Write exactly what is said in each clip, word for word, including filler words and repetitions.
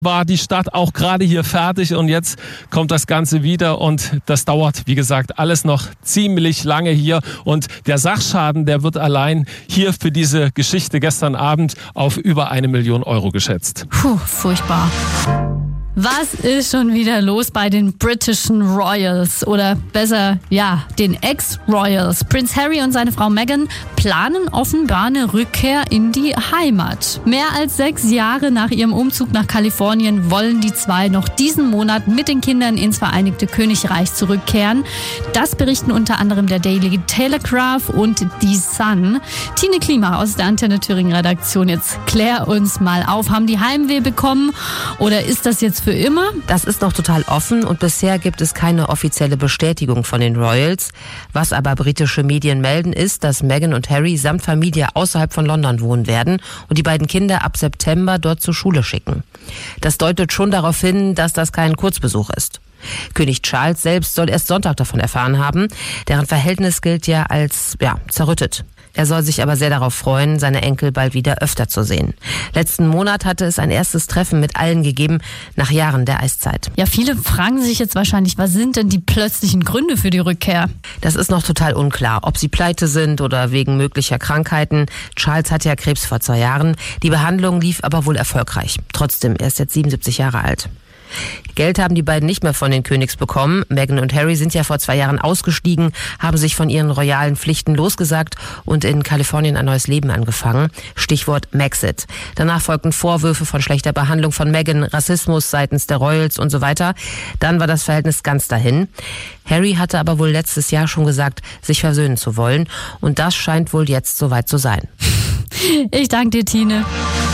war die Stadt auch gerade hier fertig und jetzt kommt das Ganze wieder und das dauert, wie gesagt, alles noch ziemlich lange hier und der Sachschaden, der wird allein hier für diese Geschichte gestern Abend auf über eine Million Euro geschätzt. Puh, furchtbar. Was ist schon wieder los bei den britischen Royals? Oder besser, ja, den Ex-Royals. Prince Harry und seine Frau Meghan planen offenbar eine Rückkehr in die Heimat. Mehr als sechs Jahre nach ihrem Umzug nach Kalifornien wollen die zwei noch diesen Monat mit den Kindern ins Vereinigte Königreich zurückkehren. Das berichten unter anderem der Daily Telegraph und die Sun. Tine Klima aus der Antenne Thüringen Redaktion. Jetzt klär uns mal auf. Haben die Heimweh bekommen oder ist das jetzt für immer? Das ist noch total offen und bisher gibt es keine offizielle Bestätigung von den Royals. Was aber britische Medien melden, ist, dass Meghan und Harry samt Familie außerhalb von London wohnen werden und die beiden Kinder ab September dort zur Schule schicken. Das deutet schon darauf hin, dass das kein Kurzbesuch ist. König Charles selbst soll erst Sonntag davon erfahren haben. Deren Verhältnis gilt ja als ja, zerrüttet. Er soll sich aber sehr darauf freuen, seine Enkel bald wieder öfter zu sehen. Letzten Monat hatte es ein erstes Treffen mit allen gegeben, nach Jahren der Eiszeit. Ja, viele fragen sich jetzt wahrscheinlich, was sind denn die plötzlichen Gründe für die Rückkehr? Das ist noch total unklar, ob sie pleite sind oder wegen möglicher Krankheiten. Charles hat ja Krebs vor zwei Jahren. Die Behandlung lief aber wohl erfolgreich. Trotzdem, er ist jetzt siebenundsiebzig Jahre alt. Geld haben die beiden nicht mehr von den Königs bekommen. Meghan und Harry sind ja vor zwei Jahren ausgestiegen, haben sich von ihren royalen Pflichten losgesagt und in Kalifornien ein neues Leben angefangen. Stichwort Maxit. Danach folgten Vorwürfe von schlechter Behandlung von Meghan, Rassismus seitens der Royals und so weiter. Dann war das Verhältnis ganz dahin. Harry hatte aber wohl letztes Jahr schon gesagt, sich versöhnen zu wollen. Und das scheint wohl jetzt soweit zu sein. Ich danke dir, Tine.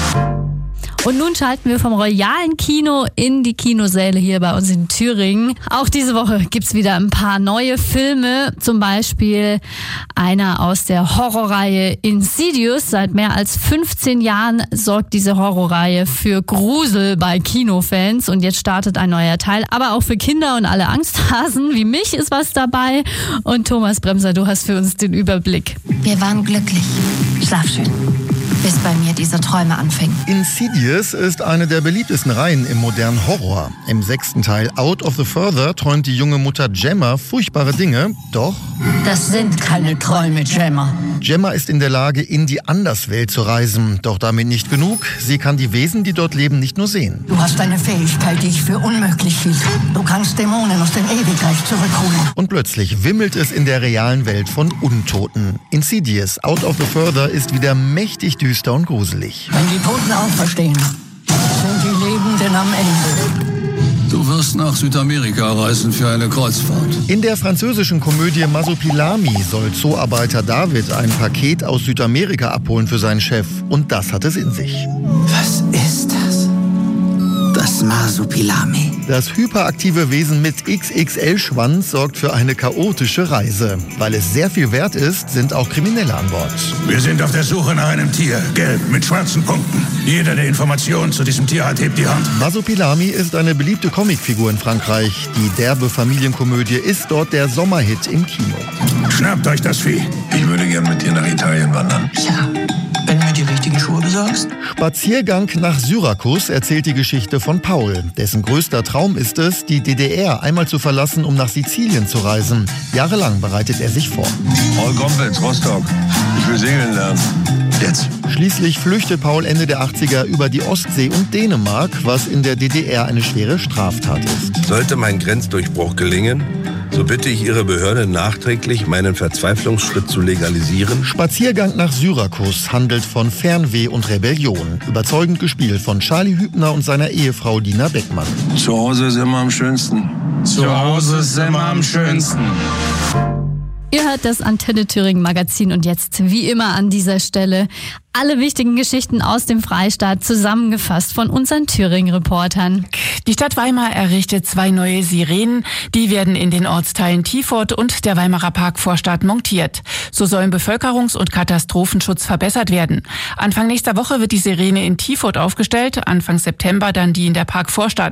Und nun schalten wir vom royalen Kino in die Kinosäle hier bei uns in Thüringen. Auch diese Woche gibt's wieder ein paar neue Filme. Zum Beispiel einer aus der Horrorreihe Insidious. Seit mehr als fünfzehn Jahren sorgt diese Horrorreihe für Grusel bei Kinofans. Und jetzt startet ein neuer Teil. Aber auch für Kinder und alle Angsthasen wie mich ist was dabei. Und Thomas Bremser, du hast für uns den Überblick. Wir waren glücklich. Schlaf schön. Bis bei mir diese Träume anfingen. Insidious ist eine der beliebtesten Reihen im modernen Horror. Im sechsten Teil Out of the Further träumt die junge Mutter Gemma furchtbare Dinge, doch... Das sind keine Träume, Gemma. Gemma ist in der Lage, in die Anderswelt zu reisen. Doch damit nicht genug. Sie kann die Wesen, die dort leben, nicht nur sehen. Du hast eine Fähigkeit, die ich für unmöglich hielt. Du kannst Dämonen aus dem Ewigreich zurückholen. Und plötzlich wimmelt es in der realen Welt von Untoten. Insidious Out of the Further ist wieder mächtig düster und gruselig. Wenn die Toten auferstehen, sind die Lebenden am Ende. Du wirst nach Südamerika reisen für eine Kreuzfahrt. In der französischen Komödie Masopilami soll Zooarbeiter David ein Paket aus Südamerika abholen für seinen Chef. Und das hat es in sich. Was ist das? Das Masopilami. Das hyperaktive Wesen mit X X L-Schwanz sorgt für eine chaotische Reise. Weil es sehr viel wert ist, sind auch Kriminelle an Bord. Wir sind auf der Suche nach einem Tier, gelb mit schwarzen Punkten. Jeder, der Informationen zu diesem Tier hat, hebt die Hand. Masopilami ist eine beliebte Comicfigur in Frankreich. Die derbe Familienkomödie ist dort der Sommerhit im Kino. Schnappt euch das Vieh. Ich würde gern mit dir nach Italien wandern. Ja, wenn du mir die richtigen Schuhe besorgst. Spaziergang nach Syrakus erzählt die Geschichte von Paul. Dessen größter Traum ist es, die D D R einmal zu verlassen, um nach Sizilien zu reisen. Jahrelang bereitet er sich vor. Paul Gompitz, Rostock. Ich will segeln lernen. Jetzt. Schließlich flüchtet Paul Ende der achtziger über die Ostsee und Dänemark, was in der D D R eine schwere Straftat ist. Sollte mein Grenzdurchbruch gelingen, so bitte ich Ihre Behörde nachträglich, meinen Verzweiflungsschritt zu legalisieren. Spaziergang nach Syrakus handelt von Fernweh und Rebellion. Überzeugend gespielt von Charlie Hübner und seiner Ehefrau Dina Beckmann. Zu Hause ist immer am schönsten. Zu Hause ist immer am schönsten. Ihr hört das Antenne Thüringen Magazin und jetzt wie immer an dieser Stelle alle wichtigen Geschichten aus dem Freistaat zusammengefasst von unseren Thüringen-Reportern. Die Stadt Weimar errichtet zwei neue Sirenen. Die werden in den Ortsteilen Tiefort und der Weimarer Parkvorstadt montiert. So sollen Bevölkerungs- und Katastrophenschutz verbessert werden. Anfang nächster Woche wird die Sirene in Tiefort aufgestellt, Anfang September dann die in der Parkvorstadt.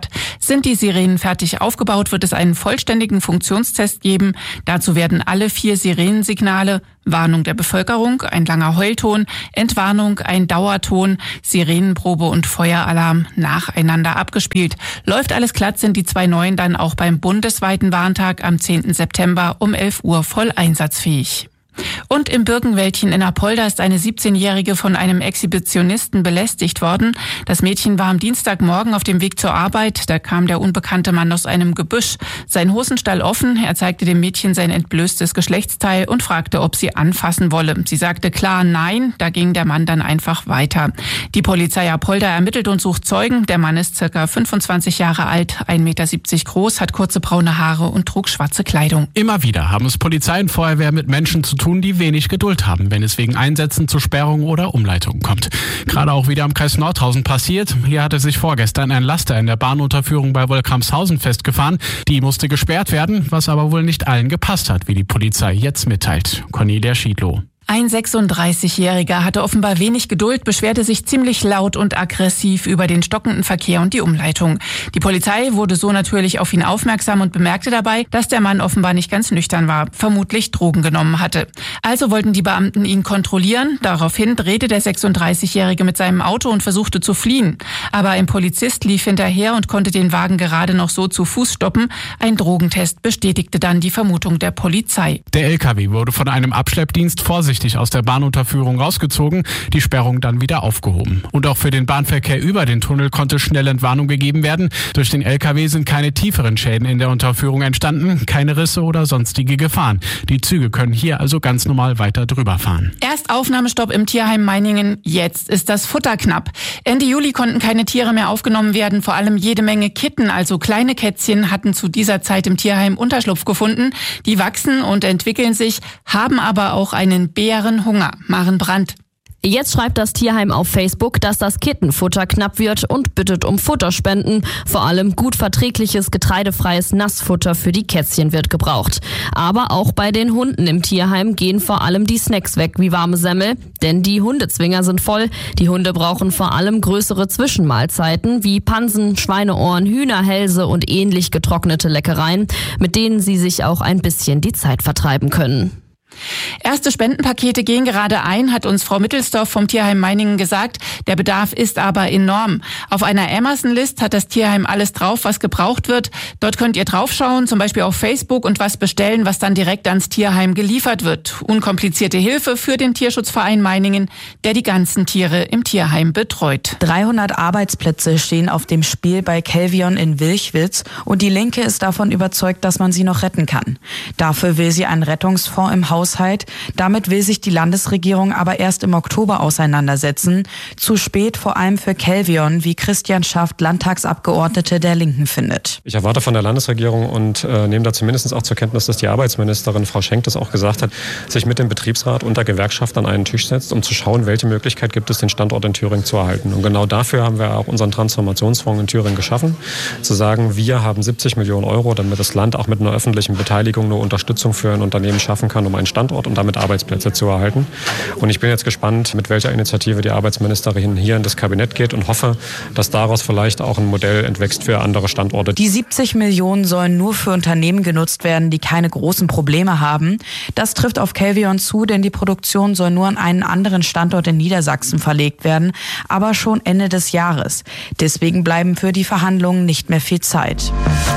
Sind die Sirenen fertig aufgebaut, wird es einen vollständigen Funktionstest geben. Dazu werden alle vier Sirenensignale, Warnung der Bevölkerung, ein langer Heulton, Entwarnung, ein Dauerton, Sirenenprobe und Feueralarm nacheinander abgespielt. Läuft alles glatt, sind die zwei neuen dann auch beim bundesweiten Warntag am zehnten September um elf Uhr voll einsatzfähig. Und im Birkenwäldchen in Apolda ist eine siebzehnjährige von einem Exhibitionisten belästigt worden. Das Mädchen war am Dienstagmorgen auf dem Weg zur Arbeit. Da kam der unbekannte Mann aus einem Gebüsch. Sein Hosenstall offen. Er zeigte dem Mädchen sein entblößtes Geschlechtsteil und fragte, ob sie anfassen wolle. Sie sagte klar nein. Da ging der Mann dann einfach weiter. Die Polizei Apolda ermittelt und sucht Zeugen. Der Mann ist circa fünfundzwanzig Jahre alt, ein Meter siebzig groß, hat kurze braune Haare und trug schwarze Kleidung. Immer wieder haben es Polizei und Feuerwehr mit Menschen zu tun, die wenig Geduld haben, wenn es wegen Einsätzen zu Sperrungen oder Umleitungen kommt. Gerade auch wieder am Kreis Nordhausen passiert. Hier hatte sich vorgestern ein Laster in der Bahnunterführung bei Wolkramshausen festgefahren. Die musste gesperrt werden, was aber wohl nicht allen gepasst hat, wie die Polizei jetzt mitteilt. Cornelia Schiedlow. Ein sechsunddreißigjähriger hatte offenbar wenig Geduld, beschwerte sich ziemlich laut und aggressiv über den stockenden Verkehr und die Umleitung. Die Polizei wurde so natürlich auf ihn aufmerksam und bemerkte dabei, dass der Mann offenbar nicht ganz nüchtern war, vermutlich Drogen genommen hatte. Also wollten die Beamten ihn kontrollieren. Daraufhin drehte der sechsunddreißigjährige mit seinem Auto und versuchte zu fliehen. Aber ein Polizist lief hinterher und konnte den Wagen gerade noch so zu Fuß stoppen. Ein Drogentest bestätigte dann die Vermutung der Polizei. Der L K W wurde von einem Abschleppdienst vorsichtig aus der Bahnunterführung rausgezogen, die Sperrung dann wieder aufgehoben. Und auch für den Bahnverkehr über den Tunnel konnte schnell Entwarnung gegeben werden. Durch den L K W sind keine tieferen Schäden in der Unterführung entstanden, keine Risse oder sonstige Gefahren. Die Züge können hier also ganz normal weiter drüber fahren. Erst Aufnahmestopp im Tierheim Meiningen, jetzt ist das Futter knapp. Ende Juli konnten keine Tiere mehr aufgenommen werden, vor allem jede Menge Kitten, also kleine Kätzchen, hatten zu dieser Zeit im Tierheim Unterschlupf gefunden. Die wachsen und entwickeln sich, haben aber auch einen Bärenhunger. Maren Brandt. Jetzt schreibt das Tierheim auf Facebook, dass das Kittenfutter knapp wird und bittet um Futterspenden. Vor allem gut verträgliches, getreidefreies Nassfutter für die Kätzchen wird gebraucht. Aber auch bei den Hunden im Tierheim gehen vor allem die Snacks weg wie warme Semmel. Denn die Hundezwinger sind voll. Die Hunde brauchen vor allem größere Zwischenmahlzeiten wie Pansen, Schweineohren, Hühnerhälse und ähnlich getrocknete Leckereien, mit denen sie sich auch ein bisschen die Zeit vertreiben können. Erste Spendenpakete gehen gerade ein, hat uns Frau Mittelsdorf vom Tierheim Meiningen gesagt. Der Bedarf ist aber enorm. Auf einer Amazon-List hat das Tierheim alles drauf, was gebraucht wird. Dort könnt ihr draufschauen, zum Beispiel auf Facebook, und was bestellen, was dann direkt ans Tierheim geliefert wird. Unkomplizierte Hilfe für den Tierschutzverein Meiningen, der die ganzen Tiere im Tierheim betreut. dreihundert Arbeitsplätze stehen auf dem Spiel bei Kelvion in Wilchwitz und die Linke ist davon überzeugt, dass man sie noch retten kann. Dafür will sie einen Rettungsfonds im Haus Damit will sich die Landesregierung aber erst im Oktober auseinandersetzen. Zu spät vor allem für Kelvion, wie Christian Schaft, Landtagsabgeordnete der Linken, findet. Ich erwarte von der Landesregierung und äh, nehme da zumindest auch zur Kenntnis, dass die Arbeitsministerin Frau Schenk das auch gesagt hat, sich mit dem Betriebsrat und der Gewerkschaft an einen Tisch setzt, um zu schauen, welche Möglichkeit gibt es, den Standort in Thüringen zu erhalten. Und genau dafür haben wir auch unseren Transformationsfonds in Thüringen geschaffen, zu sagen, wir haben siebzig Millionen Euro, damit das Land auch mit einer öffentlichen Beteiligung eine Unterstützung für ein Unternehmen schaffen kann, um einen Standort und damit Arbeitsplätze zu erhalten. Und ich bin jetzt gespannt, mit welcher Initiative die Arbeitsministerin hier in das Kabinett geht und hoffe, dass daraus vielleicht auch ein Modell entwächst für andere Standorte. Die siebzig Millionen sollen nur für Unternehmen genutzt werden, die keine großen Probleme haben. Das trifft auf Kelvion zu, denn die Produktion soll nur an einen anderen Standort in Niedersachsen verlegt werden, aber schon Ende des Jahres. Deswegen bleiben für die Verhandlungen nicht mehr viel Zeit.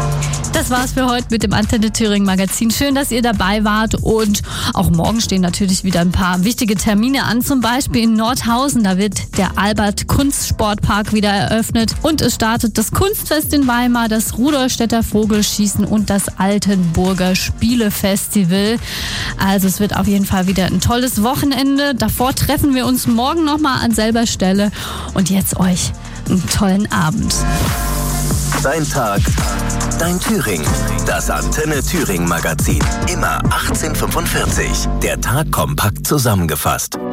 Das war's für heute mit dem Antenne Thüringen Magazin. Schön, dass ihr dabei wart, und auch morgen stehen natürlich wieder ein paar wichtige Termine an. Zum Beispiel in Nordhausen, da wird der Albert Kunstsportpark wieder eröffnet und es startet das Kunstfest in Weimar, das Rudolstädter Vogelschießen und das Altenburger Spielefestival. Also es wird auf jeden Fall wieder ein tolles Wochenende. Davor treffen wir uns morgen nochmal an selber Stelle, und jetzt euch einen tollen Abend. Dein Tag, dein Thüringen. Das Antenne Thüringen Magazin. Immer achtzehn Uhr fünfundvierzig. Der Tag kompakt zusammengefasst.